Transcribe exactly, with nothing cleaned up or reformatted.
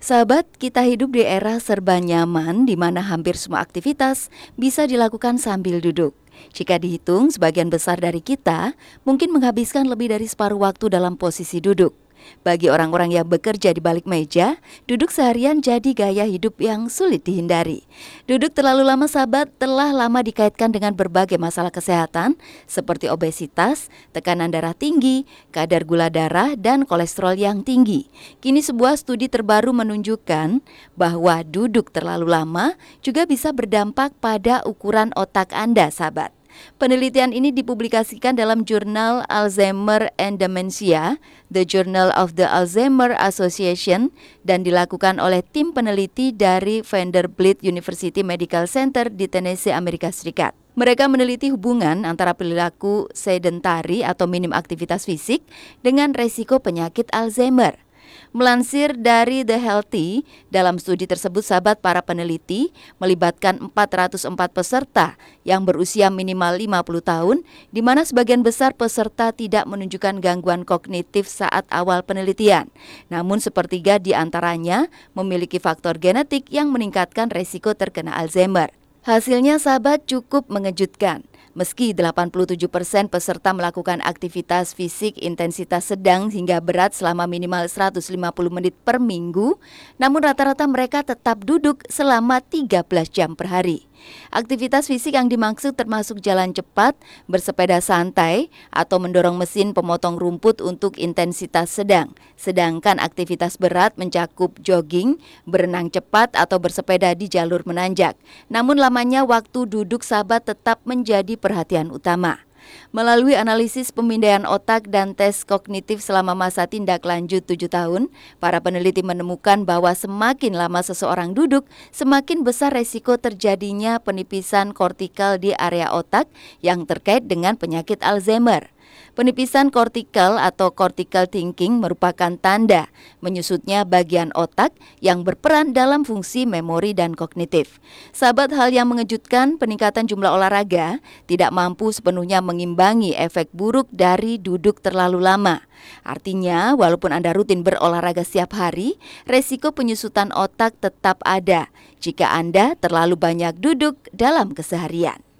Sahabat, kita hidup di era serba nyaman di mana hampir semua aktivitas bisa dilakukan sambil duduk. Jika dihitung, sebagian besar dari kita mungkin menghabiskan lebih dari separuh waktu dalam posisi duduk. Bagi orang-orang yang bekerja di balik meja, duduk seharian jadi gaya hidup yang sulit dihindari. Duduk terlalu lama, sahabat, telah lama dikaitkan dengan berbagai masalah kesehatan seperti obesitas, tekanan darah tinggi, kadar gula darah, dan kolesterol yang tinggi. Kini sebuah studi terbaru menunjukkan bahwa duduk terlalu lama juga bisa berdampak pada ukuran otak Anda, sahabat. Penelitian ini dipublikasikan dalam jurnal Alzheimer and Dementia, The Journal of the Alzheimer Association, dan dilakukan oleh tim peneliti dari Vanderbilt University Medical Center di Tennessee, Amerika Serikat. Mereka meneliti hubungan antara perilaku sedentari atau minim aktivitas fisik dengan resiko penyakit Alzheimer. Melansir dari The Healthy, dalam studi tersebut sahabat para peneliti melibatkan empat ratus empat peserta yang berusia minimal lima puluh tahun, di mana sebagian besar peserta tidak menunjukkan gangguan kognitif saat awal penelitian. Namun sepertiga di antaranya memiliki faktor genetik yang meningkatkan resiko terkena Alzheimer. Hasilnya sahabat cukup mengejutkan. Meski delapan puluh tujuh persen peserta melakukan aktivitas fisik intensitas sedang hingga berat selama minimal seratus lima puluh menit per minggu, namun rata-rata mereka tetap duduk selama tiga belas jam per hari. Aktivitas fisik yang dimaksud termasuk jalan cepat, bersepeda santai, atau mendorong mesin pemotong rumput untuk intensitas sedang. Sedangkan aktivitas berat mencakup jogging, berenang cepat, atau bersepeda di jalur menanjak. Namun lamanya waktu duduk sahabat tetap menjadi perhatian utama. Melalui analisis pemindaian otak dan tes kognitif selama masa tindak lanjut tujuh tahun, para peneliti menemukan bahwa semakin lama seseorang duduk, semakin besar resiko terjadinya penipisan kortikal di area otak yang terkait dengan penyakit Alzheimer. Penipisan kortikal atau cortical thinking merupakan tanda menyusutnya bagian otak yang berperan dalam fungsi memori dan kognitif. Sahabat, hal yang mengejutkan, peningkatan jumlah olahraga tidak mampu sepenuhnya mengimbangi efek buruk dari duduk terlalu lama. Artinya, walaupun Anda rutin berolahraga setiap hari, resiko penyusutan otak tetap ada jika Anda terlalu banyak duduk dalam keseharian.